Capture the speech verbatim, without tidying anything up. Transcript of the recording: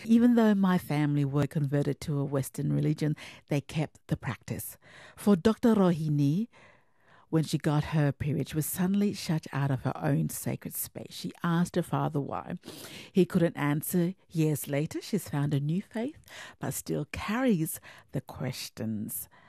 Even though my family were converted to a Western religion, they kept the practice. For Doctor Rohini, when she got her period, she was suddenly shut out of her own sacred space. She asked her father why. He couldn't answer. Years later, she's found a new faith, but still carries the questions